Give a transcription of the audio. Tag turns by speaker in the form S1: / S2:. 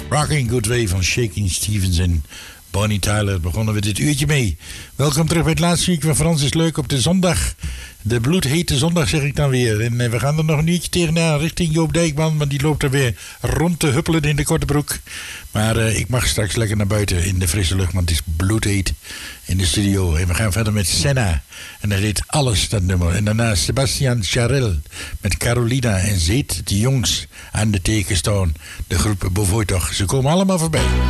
S1: Rocking Good Way van Shakin' Stevens en Bonnie Tyler begonnen we dit uurtje mee. Welkom terug bij het laatste uurtje van Frans is Leuk op de zondag. De bloedhete zondag zeg ik dan weer. En we gaan er nog een uurtje tegenaan richting Joop Dijkman. Want die loopt er weer rond te huppelen in de korte broek. Maar ik mag straks lekker naar buiten in de frisse lucht. Want het is bloedheet in de studio. En we gaan verder met Senna. En dat heet Alles, dat nummer. En daarna Sebastian Charel met Carolina en Zeet de Jongs aan de teken staan. De groep Bevoortocht. Ze komen allemaal voorbij.